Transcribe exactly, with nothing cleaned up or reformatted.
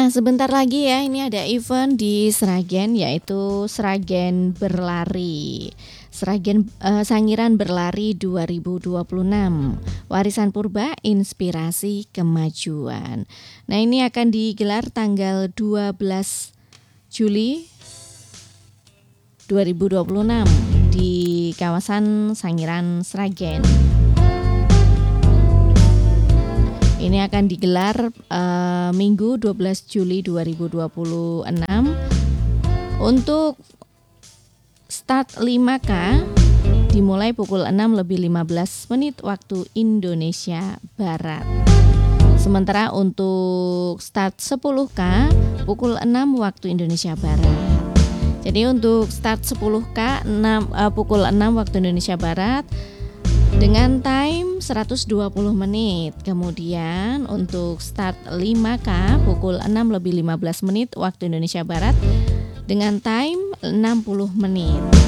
sebentar lagi ya, ini ada event di Sragen yaitu Sragen Berlari. Sragen eh, Sangiran Berlari dua ribu dua puluh enam. Warisan Purba Inspirasi Kemajuan. Nah, ini akan digelar tanggal dua belas Juli dua ribu dua puluh enam di kawasan Sangiran Sragen. Ini akan digelar uh, Minggu dua belas Juli dua ribu dua puluh enam. Untuk start lima K dimulai pukul enam lebih lima belas menit waktu Indonesia Barat. Sementara untuk start sepuluh K pukul enam waktu Indonesia Barat. Jadi untuk start sepuluh K enam, uh, pukul enam waktu Indonesia Barat dengan time seratus dua puluh menit. Kemudian untuk start lima K pukul enam lebih lima belas menit waktu Indonesia Barat dengan time enam puluh menit.